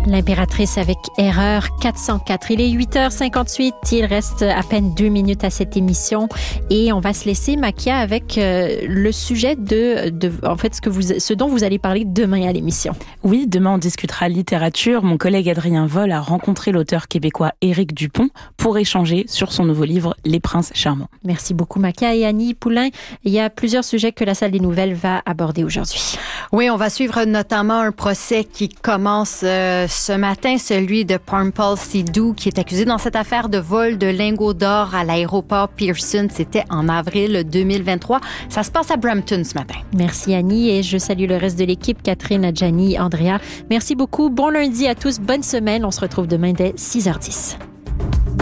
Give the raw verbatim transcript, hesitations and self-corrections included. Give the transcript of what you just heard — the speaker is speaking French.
L'impératrice avec Erreur quatre cent quatre. Il est huit heures cinquante-huit. Il reste à peine deux minutes à cette émission et on va se laisser, Makia, avec euh, le sujet de, de, en fait, ce, que vous, ce dont vous allez parler demain à l'émission. Oui, demain on discutera littérature. Mon collègue Adrien Vol a rencontré l'auteur québécois Éric Dupont pour échanger sur son nouveau livre Les Princes Charmants. Merci beaucoup, Makia. Et Annie Poulain, il y a plusieurs sujets que la Salle des Nouvelles va aborder aujourd'hui. Oui, on va suivre notamment un procès qui commence euh, ce matin, celui de Pornpal Sidhu, qui est accusé dans cette affaire de vol de lingots d'or à l'aéroport Pearson. C'était en avril deux mille vingt-trois. Ça se passe à Brampton ce matin. Merci, Annie. Et je salue le reste de l'équipe, Catherine, Adjani, Andrea. Merci beaucoup. Bon lundi à tous. Bonne semaine. On se retrouve demain dès six heures dix.